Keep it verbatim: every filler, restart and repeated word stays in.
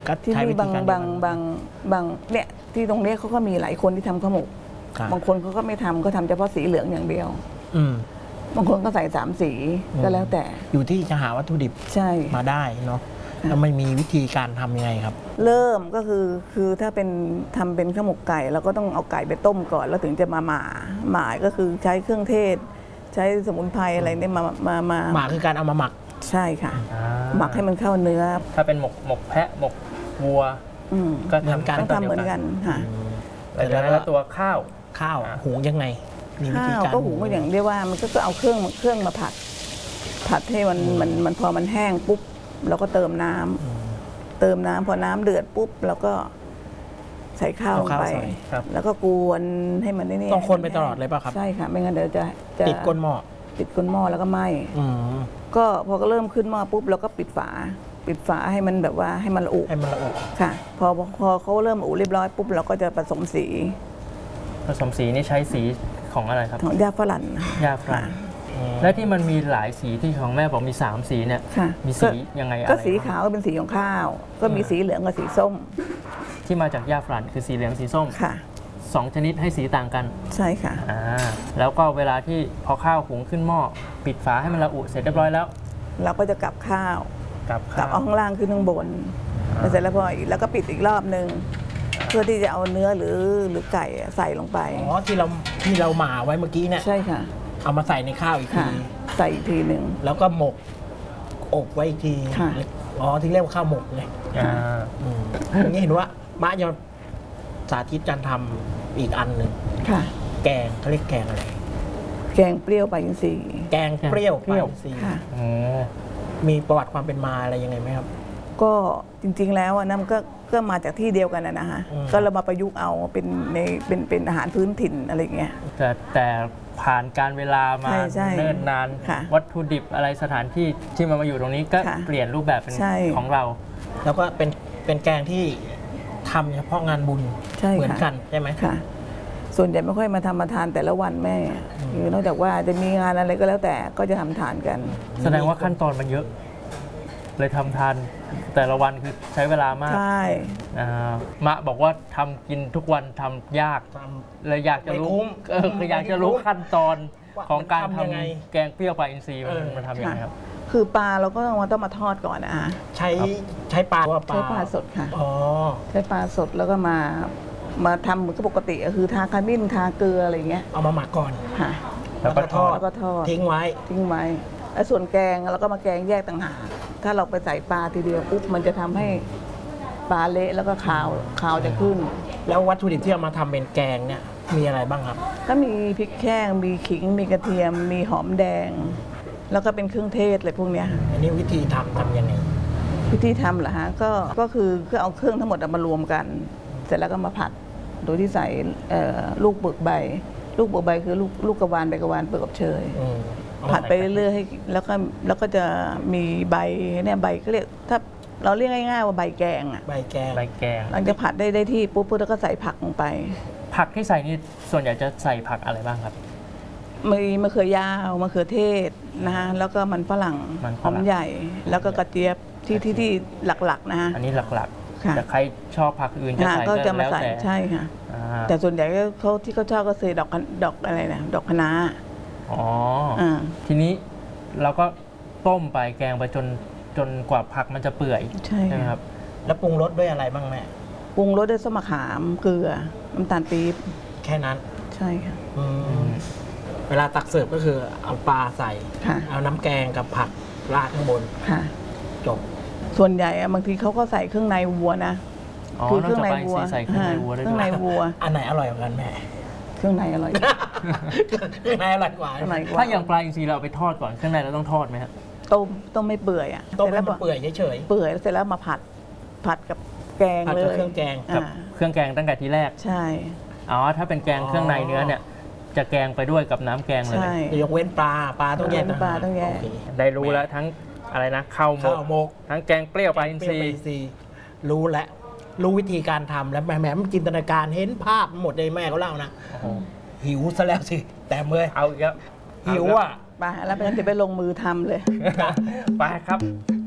ที่นี่บางบางบางบางเนี่ยที่ตรงนี้เขาก็มีหลายคนที่ทำข้าวหมกบางคนเขาก็ไม่ทำก็ทำเฉพาะสีเหลืองอย่างเดียวบางคนก็ใส่สามสีก็แล้วแต่อยู่ที่จะหาวัตถุดิบใช่มาได้เนาะแล้วไม่มีวิธีการทำยังไงครับเริ่มก็คือคือถ้าเป็นทำเป็นข้าวหมกไก่เราก็ต้องเอาไก่ไปต้มก่อนแล้วถึงจะมาหม่าหม่าก็คือใช้เครื่องเทศใช้สมุนไพรอะไรเนี่ยมามามาหม่าคือการเอามาหมักใช่ค่ะหมักให้มันเข้าเนื้อถ้าเป็นหมกหมกแพะหมกวัวก็ทำกันต้องทำเหมือนกันค่ะแต่แล้วตัวข้าวข้าวหุงยังไงข้าวก็หุงก็อย่างเรียกว่ามันก็เอาเครื่องเครื่องมาผัดผัดให้มันมันมันพอมันแห้งปุ๊บเราก็เติมน้ำเติมน้ำพอน้ำเดือดปุ๊บเราก็ใส่ข้าวลงไปแล้วก็กวนให้มันนี่ต้องคนไปตลอดเลยป่ะครับใช่ค่ะไม่งั้นเดี๋ยวจะติดก้นหม้อติดก้นหม้อแล้วก็ไหม้ก็พอก็เริ่มขึ้นหม้อปุ๊บเราก็ปิดฝาปิดฝาให้มันแบบว่าให้มันละอุให้มันละอุค่ะพอพอเขาเริ่มอุเรียบร้อยปุ๊บเราก็จะผสมสีผสมสีนี่ใช้สีของอะไรครับของยาฝรั่งยาฝรั่งและที่มันมีหลายสีที่ของแม่บอกมีสามสีเนี่ยมีสียังไงก็สีขาวก็เป็นสีของข้าวก็มีสีเหลืองกับสีส้มที่มาจากยาฝรั่งคือสีเหลืองสีส้มค่ะสองชนิดให้สีต่างกันใช่ค่ะอ่าแล้วก็เวลาที่พอข้าวหุงขึ้นหม้อปิดฝาให้มันละอุเสร็จเรียบร้อยแล้วเราก็จะกลับข้าวกลับกลับเอาข้างล่างขึ้นข้างบนเสร็จแล้วพอแล้วก็ปิดอีกรอบนึงเพื่อที่จะเอาเนื้อหรือหรือไก่ใส่ลงไปอ๋อที่เราที่เราหม่าไว้เมื่อกี้เนี่ยใช่ค่ะเอามาใส่ในข้าวอีกทีใส่อีกทีหนึ่งแล้วก็หมกอบไว้อีกทีอ๋อที่เรียกว่าข้าวหมกเลยอย่างนี้เห็นว่าบ้านยังสาธิตการทำอีกอันหนึ่งแกงเขาเรียกแกงอะไรแกงเปรี้ยวปลาอินทรีย์แกงเปรี้ยวปลาอินทรีย์มีประวัติความเป็นมาอะไรยังไงไหมครับก็จริงๆแล้วนะมันก็ก็มาจากที่เดียวกันนะฮะก็เรามาประยุกต์เอาเป็นในเป็นเป็นอาหารพื้นถิ่นอะไรเงี้ยแต่แต่ผ่านการเวลามาเนิ่นนานวัตถุดิบอะไรสถานที่ที่มันมาอยู่ตรงนี้ก็เปลี่ยนรูปแบบเป็นของเราแล้วก็เป็นเป็นแกงที่ทำเฉพาะงานบุญเหมือนกันใช่ไหมค่ะส่วนใหญ่ไม่ค่อยมาทำมาทานแต่ละวันแม่คือนอกจากว่าจะมีงานอะไรก็แล้วแต่ก็จะทำทานกันแสดงว่าขั้นตอนมันเยอะเลยทำทานแต่ละวันคือใช้เวลามากใช่มะบอกว่าทำกินทุกวันทำยากเลยอยากจะรู้เออคืออยากจะรู้ขั้นตอนของการทำแกงเปรี้ยวปลาอินทรีย์มันทำยังไงครับคือปลาเราก็ต้องมาต้องมาทอดก่อนนะใช้ใช้ปลาใช้ปลาสดค่ะใช้ปลาสดแล้วก็มามาทำเหมือนกับปกติก็คือทาขมิ้นทาเกลืออะไรเงี้ยเอามาหมักก่อนค่ะแล้วก็ทอดแล้วก็ทอดทิ้งไว้ทิ้งไว้แล้วส่วนแกงเราก็มาแกงแยกต่างหากถ้าเราไปใส่ปลาทีเดียวปุ๊บมันจะทำให้ปลาเละแล้วก็ขาวขาวจะขึ้นแล้ววัตถุดิบที่เอามาทำเป็นแกงเนี่ยมีอะไรบ้างครับก็มีพริกแห้งมีขิงมีกระเทียมมีหอมแดงแล้วก็เป็นเครื่องเทศอะไรพวกนี้อันนี้วิธีทำทำยังไงวิธีทำเหรอฮะก็ก็คือคือเอาเครื่องทั้งหมดมารวมกันเสร็จแล้วก็มาผัดโดยที่ใส่ลูกเปลือกใบลูกเปลือกใบคือลูกลูกกระวานใบกระวานเปลือกกับเชยผัดไปเรื่อยๆแล้วก็แล้วก็จะมีใบเนี่ยใบก็เรียกถ้าเราเรียกง่ายๆว่าใบแกงอ่ะใบแกงใบแกงหลังจากผัดได้ได้ที่ปุ๊บแล้วก็ใส่ผักลงไปผักที่ใส่นี่ส่วนใหญ่จะใส่ผักอะไรบ้างครับมีมะเขือยาวมะเขือเทศนะฮะแล้วก็มันฝรั่งหอมใหญ่แล้วก็กระเจี๊ยบที่ที่ที่หลักๆนะฮะอันนี้หลักๆแต่ใครชอบผักอื่นจะใส่ก็แล้วแต่ใช่ค่ะแต่ส่วนใหญ่เขาที่เขาชอบก็ใส่ดอกดอกอะไรนะดอกคะน้าอ๋อทีนี้เราก็ต้มไปแกงไปจนจนกว่าผักมันจะเปื่อยใช่ไหมครับแล้วปรุงรสด้วยอะไรบ้างแม่ปรุงรสด้วยส้มมะขามเกลือน้ำตาลปี๊บแค่นั้นใช่ค่ะเวลาตักเสิร์ฟก็คือเอาปลาใส่เอาน้ำแกงกับผักราดข้างบนจบส่วนใหญ่บางทีเขาก็ใส่เครื่องในวัวนะคือเครื่องในวัวใส่เครื่องในวัวเครื่องในวัวอันไหนอร่อยกว่ากันแม่เครื่องในอร่อยเครื่องในอร่อยกว่าถ้าอย่างปลาอินทรีเราเอาไปทอดก่อนเครื่องในเราต้องทอดไหมครับต้มต้มไม่เปื่อยอ่ะต้มให้มันเปื่อยเฉยๆเปื่อยเสร็จแล้วมาผัดผัดกับแกงเลยเครื่องแกงกับเครื่องแกงตั้งแต่ทีแรกใช่อ๋อถ้าเป็นแกงเครื่องในเนื้อเนี่ยจะแกงไปด้วยกับน้ำแกงเลยยกเว้นปลาปลาต้องแยกปลาต้องแยกได้รู้แล้วทั้งอะไรนะข้าวหมกทั้งแกงเปรี้ยวปลาอินทรีรู้แล้วรู้วิธีการทำแล้วแม่แม่จินตนาการเห็นภาพหมดเลยแม่เขาเล่านะหิวซะแล้วสิแต่เมื่อเอาอีกแล้วหิวอ่ะไปแล้วไปงั้นจะไปลงมือทำเลยไปครับ